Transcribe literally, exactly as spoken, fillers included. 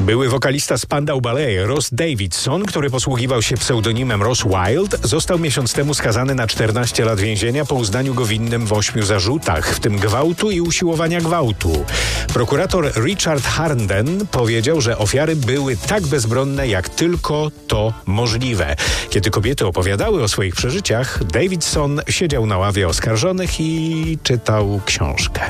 Były wokalista Spandau Ballet Ross Davidson, który posługiwał się pseudonimem Ross Wild, został miesiąc temu skazany na czternaście lat więzienia po uznaniu go winnym w ośmiu zarzutach, w tym gwałtu i usiłowania gwałtu. Prokurator Richard Harnden powiedział, że ofiary były tak bezbronne, jak tylko to możliwe. Kiedy kobiety opowiadały o swoich przeżyciach, Davidson siedział na ławie oskarżonych i czytał książkę.